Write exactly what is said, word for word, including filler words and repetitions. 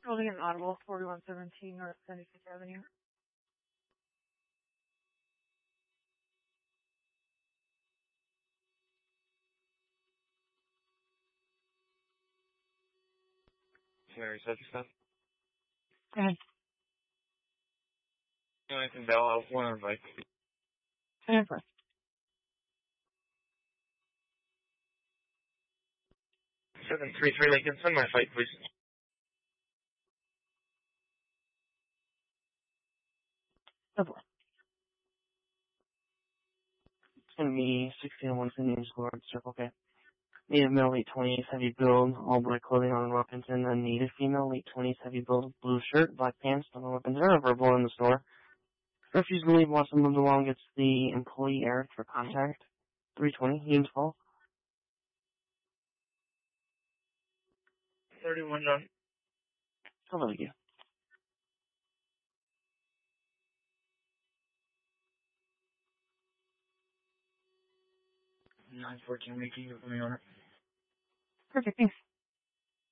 Building an audible, forty-one seventeen North seventy-fifth Avenue. Mary Sutherland. Go ahead. Anything Bell, I was wondering, like, Stand for. seven three three Lincoln, send my fight, please. Double. It's going to be sixteen oh one Indian Square, Circle K. Native male, late twenties, heavy build, all black clothing on weapons, and a native female, late twenties, heavy build, blue shirt, black pants, on weapons are available in the store. Refuse to leave wants to move along, it's the employee Eric for contact. three twenty, Eames Hall. thirty-one done. Hello, you. nine fourteen, making you from the owner. Perfect, thanks.